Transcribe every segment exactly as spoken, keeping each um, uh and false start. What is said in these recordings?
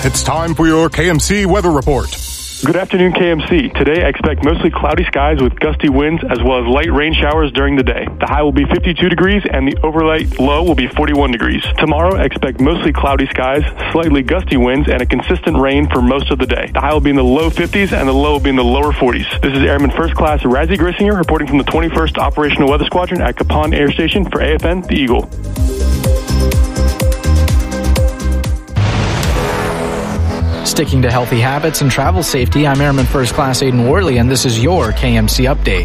It's time for your K M C Weather Report. Good afternoon, K M C. Today, I expect mostly cloudy skies with gusty winds as well as light rain showers during the day. The high will be fifty-two degrees and the overnight low will be forty-one degrees. Tomorrow, I expect mostly cloudy skies, slightly gusty winds, and a consistent rain for most of the day. The high will be in the low fifties and the low will be in the lower forties. This is Airman First Class Razzie Grissinger reporting from the twenty-first Operational Weather Squadron at Capon Air Station for A F N, the Eagle. Sticking to healthy habits and travel safety, I'm Airman First Class Aiden Worley, and this is your K M C Update.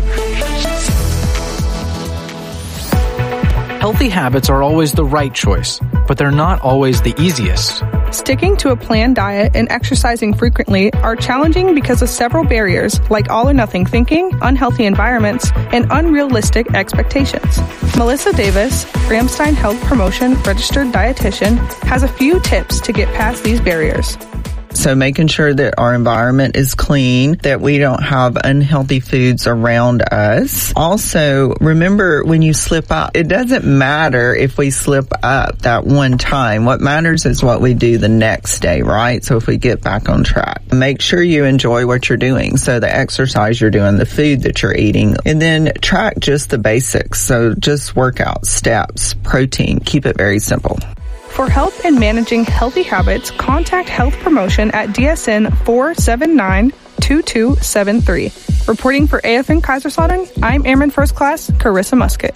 Healthy habits are always the right choice, but they're not always the easiest. Sticking to a planned diet and exercising frequently are challenging because of several barriers like all-or-nothing thinking, unhealthy environments, and unrealistic expectations. Melissa Davis, Ramstein Health Promotion Registered Dietitian, has a few tips to get past these barriers. So making sure that our environment is clean, that we don't have unhealthy foods around us. Also, remember when you slip up, it doesn't matter if we slip up that one time. What matters is what we do the next day, right? So if we get back on track, make sure you enjoy what you're doing. So the exercise you're doing, the food that you're eating, and then track just the basics. So just workout, steps, protein, keep it very simple. For help in managing healthy habits, contact Health Promotion at D S N four seven nine, two two seven three. Reporting for A F N Kaiserslautern, I'm Airman First Class Carissa Musket.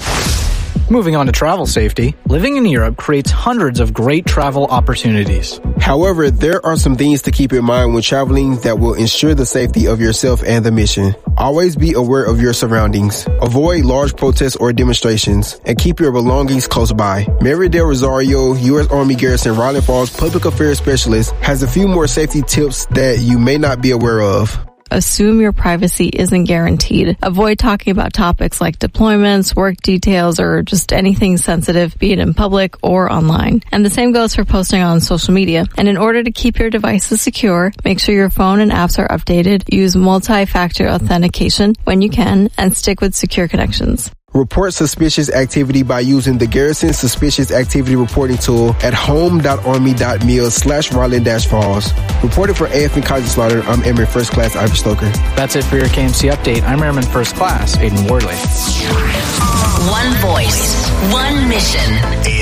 Moving on to travel safety, living in Europe creates hundreds of great travel opportunities. However, there are some things to keep in mind when traveling that will ensure the safety of yourself and the mission. Always be aware of your surroundings. Avoid large protests or demonstrations, and keep your belongings close by. Mary Del Rosario, U S Army Garrison Riley Falls Public Affairs Specialist, has a few more safety tips that you may not be aware of. Assume your privacy isn't guaranteed. Avoid talking about topics like deployments, work details, or just anything sensitive, be it in public or online. And the same goes for posting on social media. And in order to keep your devices secure, make sure your phone and apps are updated, use multi-factor authentication when you can, and stick with secure connections. Report suspicious activity by using the Garrison Suspicious Activity Reporting Tool at home.army.mil slash Raleigh-Falls. Reported for A F N Kaiserslautern, I'm Airman First Class Ivy Stoker. That's it for your K M C Update. I'm Airman First Class Aiden Worley. One voice, one mission.